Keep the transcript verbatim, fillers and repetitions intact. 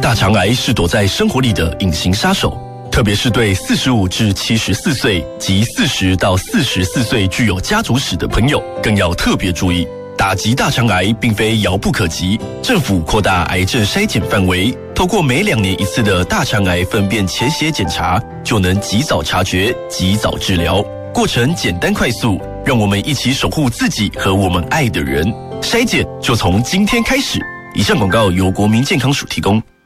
大肠癌是躲在生活里的隐形杀手，特别是对四十五至七十四岁及四十到四十四岁具有家族史的朋友，更要特别注意。打击大肠癌并非遥不可及，政府扩大癌症筛检范围，透过每两年一次的大肠癌粪便潜血检查，就能及早察觉、及早治疗，过程简单快速，让我们一起守护自己和我们爱的人。筛检就从今天开始。以上广告由国民健康署提供。